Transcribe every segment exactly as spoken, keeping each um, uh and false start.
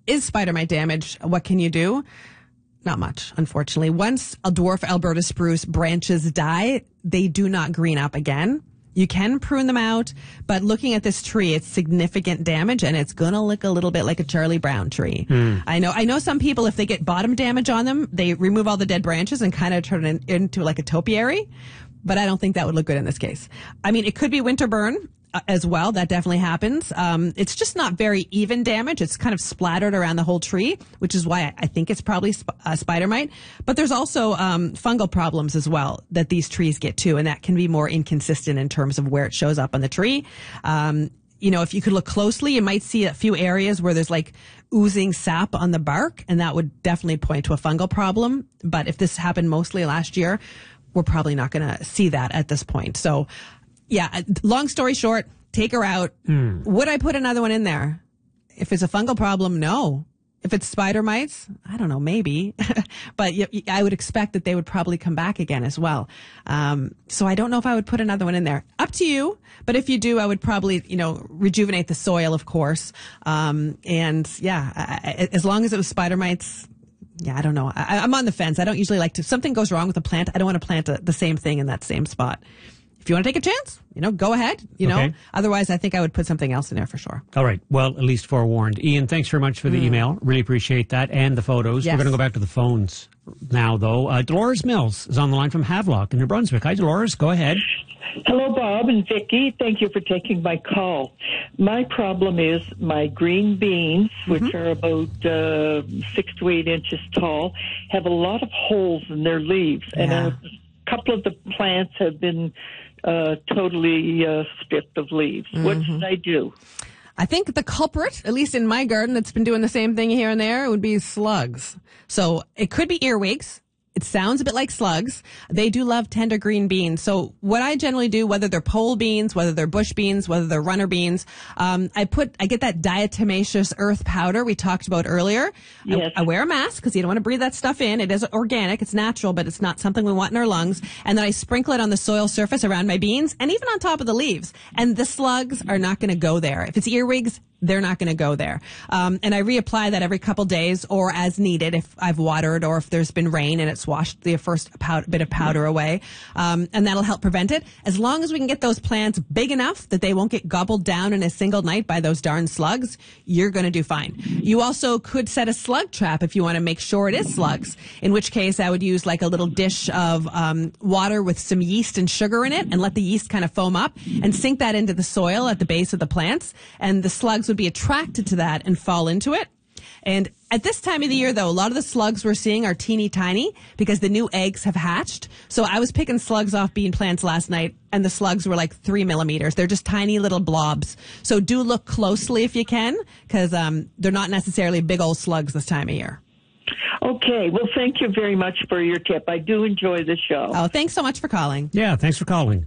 is spider mite damage. What can you do? Not much, unfortunately. Once a dwarf Alberta spruce branches die, they do not green up again. You can prune them out, but looking at this tree, it's significant damage, and it's going to look a little bit like a Charlie Brown tree. Mm. I know I know some people, if they get bottom damage on them, they remove all the dead branches and kind of turn it into like a topiary, but I don't think that would look good in this case. I mean, it could be winter burn as well. That definitely happens. Um, it's just not very even damage. It's kind of splattered around the whole tree, which is why I think it's probably sp- uh, spider mite. But there's also um, fungal problems as well that these trees get too, and that can be more inconsistent in terms of where it shows up on the tree. Um, you know, if you could look closely, you might see a few areas where there's like oozing sap on the bark, and that would definitely point to a fungal problem. But if this happened mostly last year, we're probably not going to see that at this point. So, yeah, long story short, take her out. Mm. Would I put another one in there? If it's a fungal problem, no. If it's spider mites, I don't know, maybe. But I would expect that they would probably come back again as well. Um, so I don't know if I would put another one in there. Up to you. But if you do, I would probably, you know, rejuvenate the soil, of course. Um, and yeah, I, as long as it was spider mites, yeah, I don't know. I, I'm on the fence. I don't usually like to, if something goes wrong with a plant, I don't want to plant a, the same thing in that same spot. If you want to take a chance, you know, go ahead, you know. Okay. Otherwise, I think I would put something else in there for sure. All right. Well, at least forewarned. Ian, thanks very much for the mm. email. Really appreciate that and the photos. Yes. We're going to go back to the phones now, though. Uh, Dolores Mills is on the line from Havelock in New Brunswick. Hi, Dolores. Go ahead. Hello, Bob and Vicki. Thank you for taking my call. My problem is my green beans, which mm-hmm. are about uh, six to eight inches tall, have a lot of holes in their leaves. Yeah. And a couple of the plants have been uh, totally uh, stripped of leaves. Mm-hmm. What should I do? I think the culprit, at least in my garden that's been doing the same thing here and there, would be slugs. So it could be earwigs. It sounds a bit like slugs. They do love tender green beans. So what I generally do, whether they're pole beans, whether they're bush beans, whether they're runner beans, um, I put, I get that diatomaceous earth powder we talked about earlier. Yes. I, I wear a mask because you don't want to breathe that stuff in. It is organic. It's natural, but it's not something we want in our lungs. And then I sprinkle it on the soil surface around my beans and even on top of the leaves. And the slugs are not going to go there. If it's earwigs, they're not going to go there. Um, and I reapply that every couple days or as needed if I've watered or if there's been rain and it's washed the first pow- bit of powder away. Um, and that'll help prevent it. As long as we can get those plants big enough that they won't get gobbled down in a single night by those darn slugs, you're going to do fine. You also could set a slug trap if you want to make sure it is slugs, in which case I would use like a little dish of um, water with some yeast and sugar in it and let the yeast kind of foam up and sink that into the soil at the base of the plants. And the slugs would be attracted to that and fall into it. And at this time of the year, though, a lot of the slugs we're seeing are teeny tiny because the new eggs have hatched. So I was picking slugs off bean plants last night, and the slugs were like three millimeters. They're just tiny little blobs. So do look closely if you can, because um, they're not necessarily big old slugs this time of year. Okay. Well, thank you very much for your tip. I do enjoy the show. Oh, thanks so much for calling. Yeah, thanks for calling.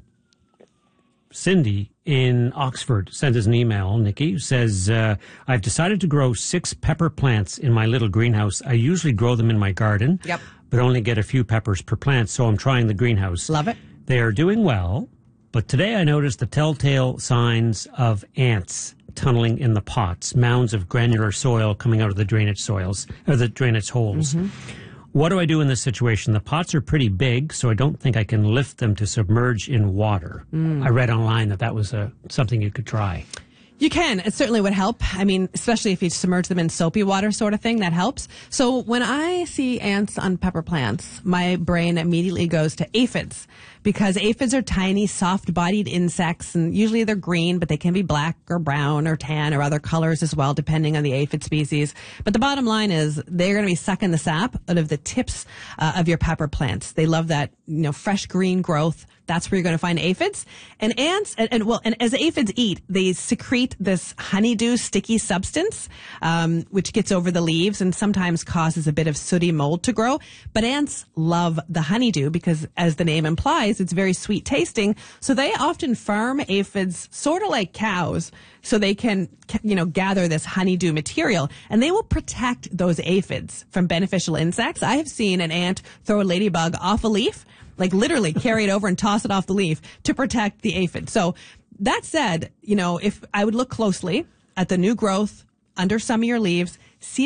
Cindy in Oxford sent us an email, Nikki, who says, uh, I've decided to grow six pepper plants in my little greenhouse. I usually grow them in my garden, yep. but only get a few peppers per plant, so I'm trying the greenhouse. Love it. They are doing well, but today I noticed the telltale signs of ants tunneling in the pots, mounds of granular soil coming out of the drainage soils, or the drainage holes. Mm-hmm. What do I do in this situation? The pots are pretty big, so I don't think I can lift them to submerge in water. Mm. I read online that that was a, something you could try. You can. It certainly would help. I mean, especially if you submerge them in soapy water sort of thing, that helps. So when I see ants on pepper plants, my brain immediately goes to aphids because aphids are tiny, soft-bodied insects, and usually they're green, but they can be black or brown or tan or other colors as well, depending on the aphid species. But the bottom line is they're going to be sucking the sap out of the tips uh, of your pepper plants. They love that, you know, fresh green growth. That's where you're going to find aphids. And ants, and, and well, and as aphids eat, they secrete this honeydew sticky substance, um, which gets over the leaves and sometimes causes a bit of sooty mold to grow. But ants love the honeydew because, as the name implies, it's very sweet tasting. So they often farm aphids sort of like cows so they can, you know, gather this honeydew material. And they will protect those aphids from beneficial insects. I have seen an ant throw a ladybug off a leaf, like literally carry it over and toss it off the leaf to protect the aphid. So that said, you know, if I would look closely at the new growth under some of your leaves,